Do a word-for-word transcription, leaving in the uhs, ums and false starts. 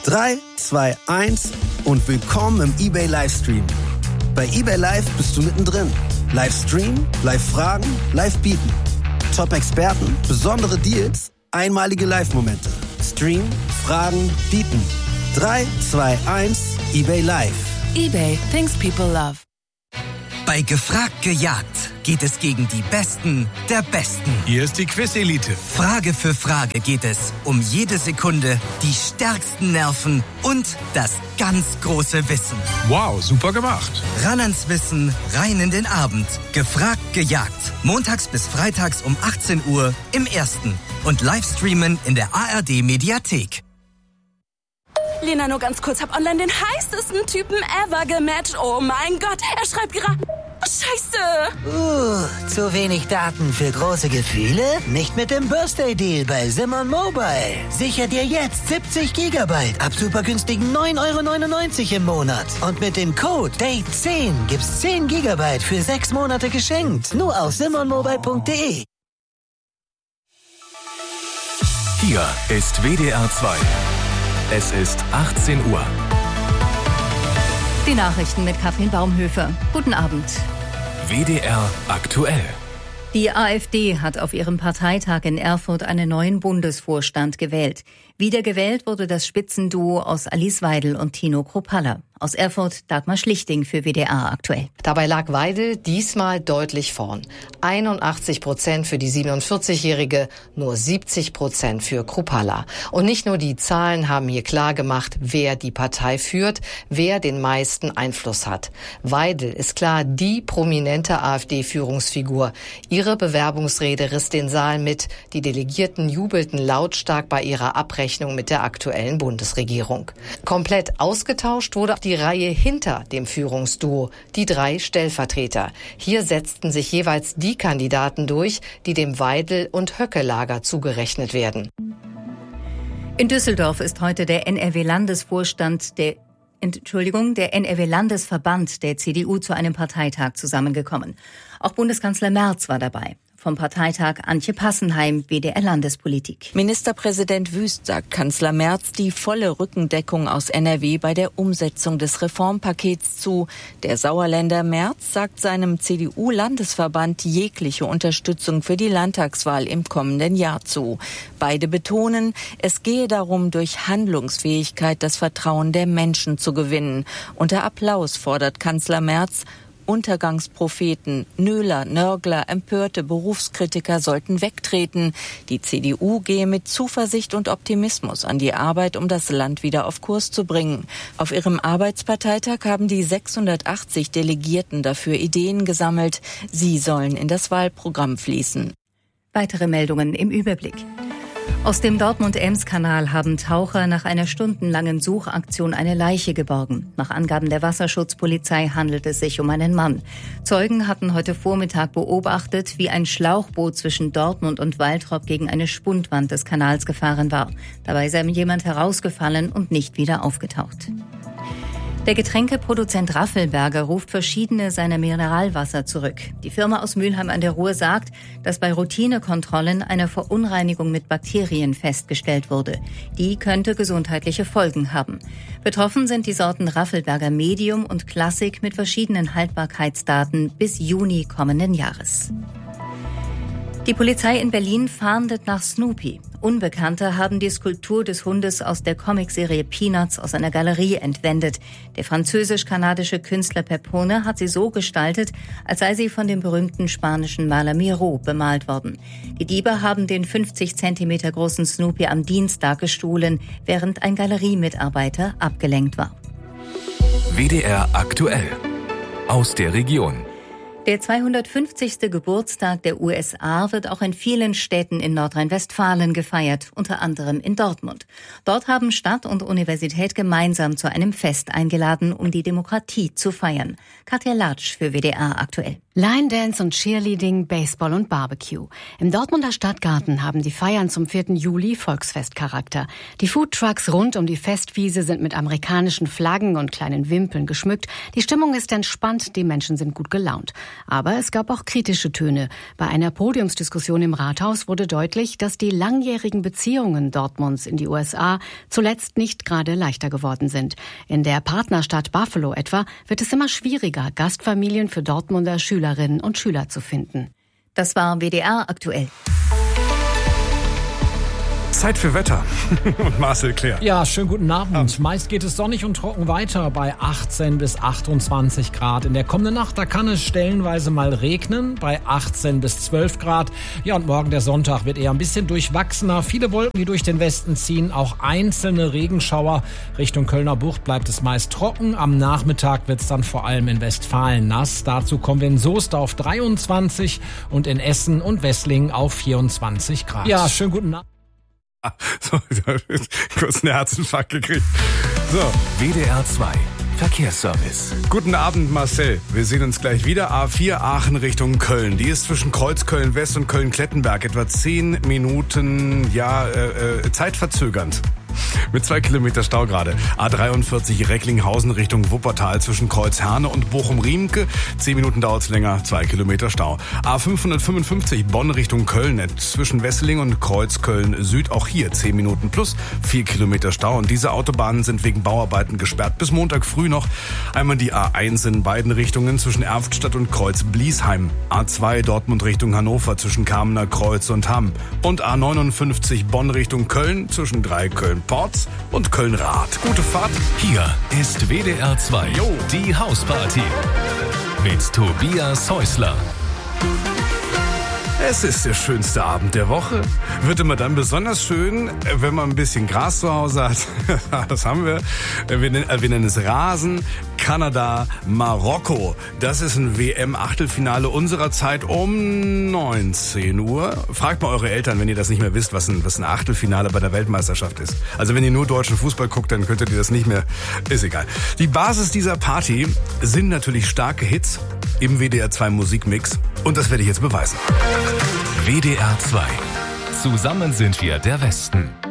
drei, zwei, eins und willkommen im eBay Livestream. Bei eBay Live bist du mittendrin. Livestream, Live-Fragen, Live-Bieten. Top-Experten, besondere Deals, einmalige Live-Momente. Stream, Fragen, Bieten. drei, zwei, eins, eBay Live. eBay, things people love. Bei Gefragt gejagt geht es gegen die Besten der Besten. Hier ist die Quiz-Elite. Frage für Frage geht es um jede Sekunde, die stärksten Nerven und das ganz große Wissen. Wow, super gemacht. Ran ans Wissen, rein in den Abend. Gefragt gejagt. Montags bis freitags um achtzehn Uhr im Ersten. Und Livestreamen in der A R D-Mediathek. Lena, nur ganz kurz, hab online den heißesten Typen ever gematcht. Oh mein Gott, er schreibt gerade... Oh, Scheiße! Uh, zu wenig Daten für große Gefühle? Nicht mit dem Birthday-Deal bei Simon Mobile. Sicher dir jetzt siebzig Gigabyte ab super günstigen neun Euro neunundneunzig im Monat. Und mit dem Code Date zehn gibt's zehn Gigabyte für sechs Monate geschenkt. Nur auf simon mobile punkt de. Hier ist W D R zwei. Es ist achtzehn Uhr. Die Nachrichten mit Katrin Baumhöfer. Guten Abend. W D R aktuell. Die AfD hat auf ihrem Parteitag in Erfurt einen neuen Bundesvorstand gewählt. Wiedergewählt wurde das Spitzenduo aus Alice Weidel und Tino Kruppalla. Aus Erfurt Dagmar Schlichting für W D R aktuell. Dabei lag Weidel diesmal deutlich vorn. einundachtzig Prozent für die siebenundvierzigjährige, nur siebzig Prozent für Kruppalla. Und nicht nur die Zahlen haben hier klar gemacht, wer die Partei führt, wer den meisten Einfluss hat. Weidel ist klar die prominente AfD-Führungsfigur. Ihre Bewerbungsrede riss den Saal mit. Die Delegierten jubelten lautstark bei ihrer Abrechnung mit der aktuellen Bundesregierung. Komplett ausgetauscht wurde auch die Reihe hinter dem Führungsduo, die drei Stellvertreter. Hier setzten sich jeweils die Kandidaten durch, die dem Weidel- und Höcke-Lager zugerechnet werden. In Düsseldorf ist heute der N R W-Landesvorstand der Entschuldigung, der N R W-Landesverband der C D U zu einem Parteitag zusammengekommen. Auch Bundeskanzler Merz war dabei. Vom Parteitag Antje Passenheim, W D R Landespolitik. Ministerpräsident Wüst sagt Kanzler Merz die volle Rückendeckung aus N R W bei der Umsetzung des Reformpakets zu. Der Sauerländer Merz sagt seinem C D U-Landesverband jegliche Unterstützung für die Landtagswahl im kommenden Jahr zu. Beide betonen, es gehe darum, durch Handlungsfähigkeit das Vertrauen der Menschen zu gewinnen. Unter Applaus fordert Kanzler Merz, Untergangspropheten, Nöler, Nörgler, empörte Berufskritiker sollten wegtreten. Die C D U gehe mit Zuversicht und Optimismus an die Arbeit, um das Land wieder auf Kurs zu bringen. Auf ihrem Arbeitsparteitag haben die sechshundertachtzig Delegierten dafür Ideen gesammelt. Sie sollen in das Wahlprogramm fließen. Weitere Meldungen im Überblick. Aus dem Dortmund-Ems-Kanal haben Taucher nach einer stundenlangen Suchaktion eine Leiche geborgen. Nach Angaben der Wasserschutzpolizei handelt es sich um einen Mann. Zeugen hatten heute Vormittag beobachtet, wie ein Schlauchboot zwischen Dortmund und Waltrop gegen eine Spundwand des Kanals gefahren war. Dabei sei jemand herausgefallen und nicht wieder aufgetaucht. Der Getränkeproduzent Raffelberger ruft verschiedene seiner Mineralwasser zurück. Die Firma aus Mülheim an der Ruhr sagt, dass bei Routinekontrollen eine Verunreinigung mit Bakterien festgestellt wurde. Die könnte gesundheitliche Folgen haben. Betroffen sind die Sorten Raffelberger Medium und Classic mit verschiedenen Haltbarkeitsdaten bis Juni kommenden Jahres. Die Polizei in Berlin fahndet nach Snoopy. Unbekannte haben die Skulptur des Hundes aus der Comicserie Peanuts aus einer Galerie entwendet. Der französisch-kanadische Künstler Pepone hat sie so gestaltet, als sei sie von dem berühmten spanischen Maler Miró bemalt worden. Die Diebe haben den fünfzig Zentimeter großen Snoopy am Dienstag gestohlen, während ein Galeriemitarbeiter abgelenkt war. W D R aktuell. Aus der Region. Der zweihundertfünfzigste Geburtstag der U S A wird auch in vielen Städten in Nordrhein-Westfalen gefeiert, unter anderem in Dortmund. Dort haben Stadt und Universität gemeinsam zu einem Fest eingeladen, um die Demokratie zu feiern. Katja Latsch für W D R aktuell. Line Dance und Cheerleading, Baseball und Barbecue. Im Dortmunder Stadtgarten haben die Feiern zum vierten Juli Volksfestcharakter. Die Foodtrucks rund um die Festwiese sind mit amerikanischen Flaggen und kleinen Wimpeln geschmückt. Die Stimmung ist entspannt, die Menschen sind gut gelaunt. Aber es gab auch kritische Töne. Bei einer Podiumsdiskussion im Rathaus wurde deutlich, dass die langjährigen Beziehungen Dortmunds in die U S A zuletzt nicht gerade leichter geworden sind. In der Partnerstadt Buffalo etwa wird es immer schwieriger, Gastfamilien für Dortmunder Schüler Schülerinnen und Schüler zu finden. Das war W D R aktuell. Zeit für Wetter. Und Marcel Claire. Ja, schönen guten Abend. Ja. Meist geht es sonnig und trocken weiter bei achtzehn bis achtundzwanzig Grad. In der kommenden Nacht, da kann es stellenweise mal regnen bei achtzehn bis zwölf Grad. Ja, und morgen der Sonntag wird eher ein bisschen durchwachsener. Viele Wolken, die durch den Westen ziehen, auch einzelne Regenschauer. Richtung Kölner Bucht bleibt es meist trocken. Am Nachmittag wird es dann vor allem in Westfalen nass. Dazu kommen wir in Soest auf dreiundzwanzig und in Essen und Wesslingen auf vierundzwanzig Grad. Ja, schönen guten Abend. So, kurz einen Herzinfarkt gekriegt. So. W D R zwei Verkehrsservice. Guten Abend, Marcel. Wir sehen uns gleich wieder. A vier Aachen Richtung Köln. Die ist zwischen Kreuzköln West und Köln-Klettenberg etwa zehn Minuten, ja, äh, äh, zeitverzögernd. Mit zwei Kilometer Stau gerade. A dreiundvierzig Recklinghausen Richtung Wuppertal zwischen Kreuzherne und Bochum-Riemke. Zehn Minuten dauert's länger, zwei Kilometer Stau. A fünfhundertfünfundfünfzig Bonn Richtung Köln zwischen Wesseling und Kreuzköln Süd. Auch hier zehn Minuten plus vier Kilometer Stau. Und diese Autobahnen sind wegen Bauarbeiten gesperrt. Bis Montag früh noch einmal die A eins in beiden Richtungen zwischen Erftstadt und Kreuz-Bliesheim. A zwei Dortmund Richtung Hannover zwischen Kamener Kreuz und Hamm. Und A neunundfünfzig Bonn Richtung Köln zwischen Dreiköln Porz und Köln-Rath. Gute Fahrt. Hier ist W D R zwei, jo. Die Hausparty mit Tobias Häusler. Es ist der schönste Abend der Woche. Wird immer dann besonders schön, wenn man ein bisschen Gras zu Hause hat. Das haben wir. Wir nennen, wir nennen es Rasen. Kanada, Marokko. Das ist ein W M-Achtelfinale unserer Zeit um neunzehn Uhr. Fragt mal eure Eltern, wenn ihr das nicht mehr wisst, was ein, was ein Achtelfinale bei der Weltmeisterschaft ist. Also wenn ihr nur deutschen Fußball guckt, dann könntet ihr das nicht mehr. Ist egal. Die Basis dieser Party sind natürlich starke Hits im W D R zwei Musikmix. Und das werde ich jetzt beweisen. W D R zwei. Zusammen sind wir der Westen.